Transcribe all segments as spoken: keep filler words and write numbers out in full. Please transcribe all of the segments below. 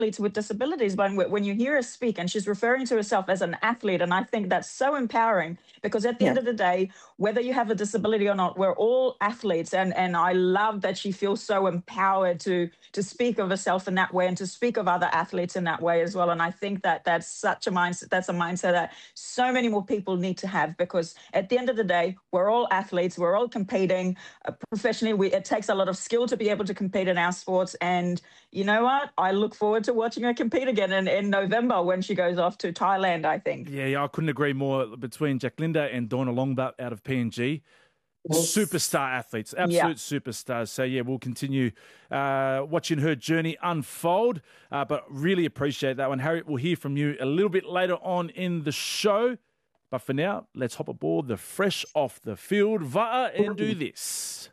athletes with disabilities, but when when you hear her speak and she's referring to herself as an athlete, and I think that's so empowering because at the Yeah. end of the day, whether you have a disability or not, we're all athletes. And and I love that she feels so empowered to to speak of herself in that way and to speak of other athletes in that way as well. And I think that that's such a mindset, that's a mindset that so many more people need to have because at the end of the day, we're all athletes, we're all competing uh, professionally. We, it takes a lot of skill to be able to compete in our sports. And you know what? I look forward to watching her compete again in, in November when she goes off to Thailand, I think. Yeah, yeah, I couldn't agree more between Jacinda and Donna Longbutt out of P N G. Yes. Superstar athletes, absolute yeah. superstars. So, yeah, we'll continue uh, watching her journey unfold, uh, but really appreciate that one. Harriet, we'll hear from you a little bit later on in the show. But for now, let's hop aboard the Fresh Off the Field Va'a and do this.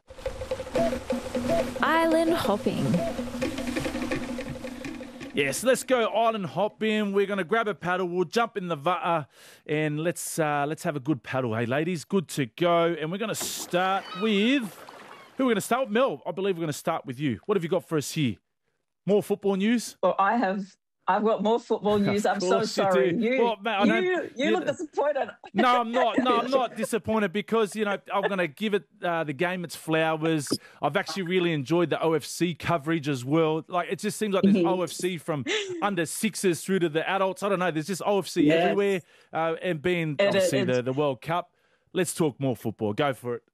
Island hopping. Yes, let's go island hopping. We're going to grab a paddle. We'll jump in the Va'a and let's uh, let's have a good paddle. Hey, ladies, good to go. And we're going to start with... Who are we going to start with? Mel, I believe we're going to start with you. What have you got for us here? More football news? Well, I have... I've got more football news. I'm so sorry. You, you, well, mate, you, you, you look disappointed. No, I'm not. No, I'm not disappointed because, you know, I'm going to give it uh, the game its flowers. I've actually really enjoyed the O F C coverage as well. Like, it just seems like there's O F C from under sixes through to the adults. I don't know. There's just O F C yes. everywhere. Uh, and being, it, obviously, the, the World Cup. Let's talk more football. Go for it.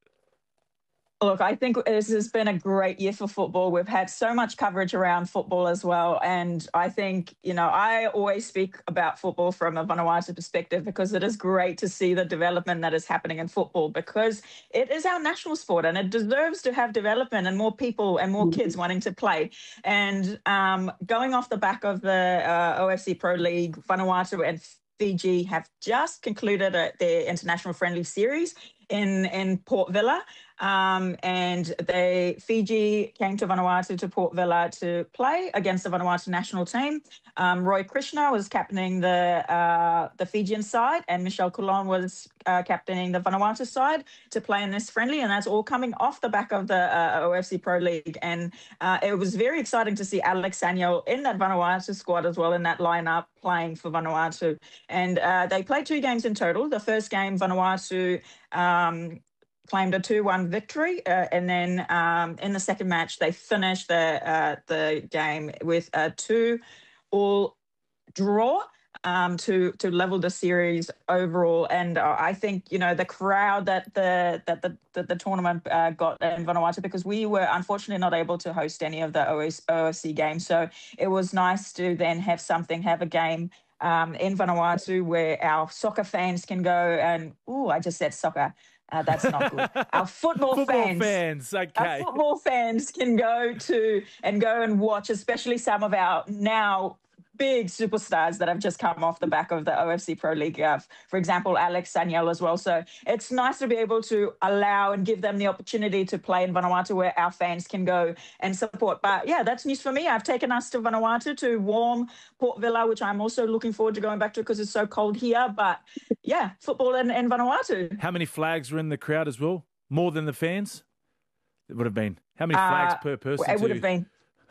Look, I think this has been a great year for football. We've had so much coverage around football as well. And I think, you know, I always speak about football from a Vanuatu perspective because it is great to see the development that is happening in football because it is our national sport and it deserves to have development and more people and more kids wanting to play. And um, going off the back of the uh, O F C Pro League, Vanuatu and Fiji have just concluded a, their international friendly series in, in Port Vila. Um, and they Fiji came to Vanuatu to Port Vila to play against the Vanuatu national team. Um, Roy Krishna was captaining the uh, the Fijian side, and Michelle Coulon was uh, captaining the Vanuatu side to play in this friendly. And that's all coming off the back of the uh, O F C Pro League. And uh, it was very exciting to see Alex Sanyol in that Vanuatu squad as well, in that lineup playing for Vanuatu. And uh, they played two games in total. The first game, Vanuatu Um, claimed a two one victory, uh, and then um, in the second match they finished the uh, the game with a two all draw um, to to level the series overall. And uh, I think you know the crowd that the that the that the tournament uh, got in Vanuatu, because we were unfortunately not able to host any of the O F C games, so it was nice to then have something have a game um, in Vanuatu where our soccer fans can go and oh I just said soccer. Uh, that's not good. Our football, football fans, fans okay. Our football fans can go to and go and watch, especially some of our now big superstars that have just come off the back of the O F C Pro League. Uh, for example, Alex Sanyol as well. So it's nice to be able to allow and give them the opportunity to play in Vanuatu where our fans can go and support. But yeah, that's news for me. I've taken us to Vanuatu to warm Port Vila, which I'm also looking forward to going back to because it's so cold here. But yeah, football in, in Vanuatu. How many flags were in the crowd as well? More than the fans? It would have been. How many flags uh, per person? It would have been.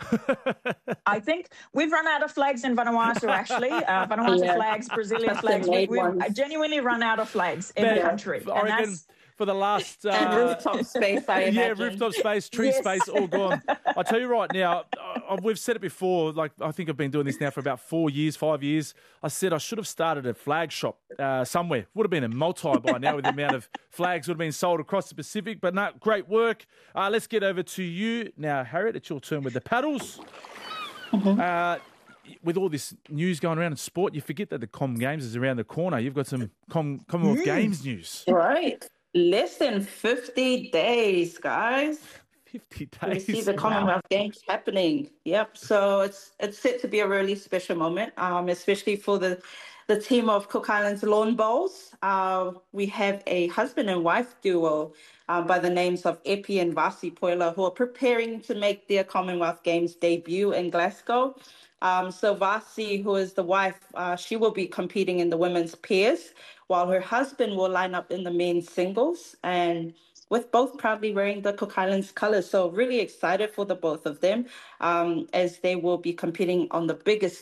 I think we've run out of flags in Vanuatu, actually. Uh, Vanuatu yeah. flags, Brazilian flags. We, we've genuinely run out of flags in Man, the country. I and reckon that's... for the last... Uh, and rooftop space, I imagine. Yeah, rooftop space, tree yes. space, all gone. I tell you right now, I, we've said it before, like I think I've been doing this now for about four years, five years. I said I should have started a flag shop uh, somewhere. Would have been a multi by now with the amount of flags would have been sold across the Pacific. But no, great work. Uh, let's get over to you now, Harriet. It's your turn with the paddles. Mm-hmm. Uh, with all this news going around in sport, you forget that the Com Games is around the corner. You've got some Com- Commonwealth mm. Games news. Right. Less than fifty days, guys. fifty days. We see the Commonwealth wow. Games happening. Yep. So it's it's set to be a really special moment, um, especially for the, the team of Cook Islands Lawn Bowls. Uh, we have a husband and wife duo uh, by the names of Epi and Vasi Poila, who are preparing to make their Commonwealth Games debut in Glasgow. Um, so Vasi, who is the wife, uh, she will be competing in the women's pairs, while her husband will line up in the men's singles. And with both proudly wearing the Cook Islands colors. So really excited for the both of them um, as they will be competing on the biggest